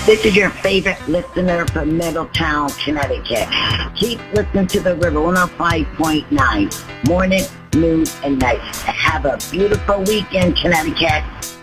This is your favorite listener from Middletown, Connecticut. Keep listening to the River 105.9, morning, noon, and night. Have a beautiful weekend, Connecticut.